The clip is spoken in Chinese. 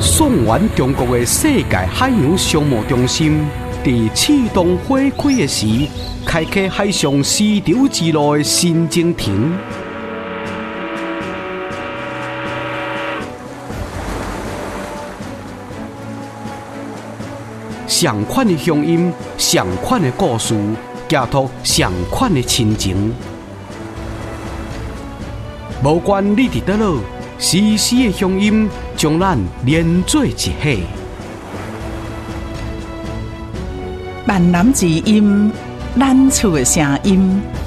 送完中国的世界海洋商务中心，在启动火开的时，开启海上丝绸之路的新征程。上款的乡音，上款的故事，寄托上款的亲情。无管你伫倒落，时时的乡音将咱连做一起。 万南之音，咱厝的声音。